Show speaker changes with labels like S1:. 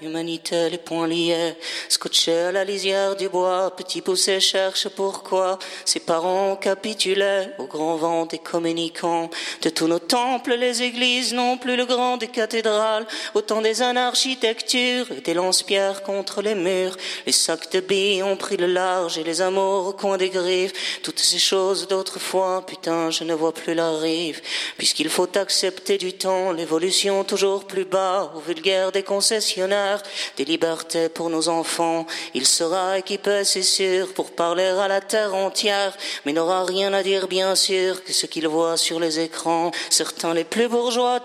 S1: Humanité, les poings liés, scotchés à la lisière du bois, petit poussé cherche pourquoi ses parents capitulaient au grand vent des communicants. De tous nos temples, les églises n'ont plus le grand des cathédrales, autant des anarchitectures et des lance-pierres contre les murs. Les sacs de billes ont pris le large et les amours au coin des griffes. Toutes ces choses d'autrefois, putain, je ne vois plus la rive. Puisqu'il faut accepter du temps, l'évolution toujours plus bas, au vulgaire des concessionnaires, des libertés pour nos enfants. Il sera équipé, c'est sûr, pour parler à la terre entière, mais n'aura rien à dire, bien sûr, que ce qu'il voit sur les écrans. Certains, les plus bourgeois,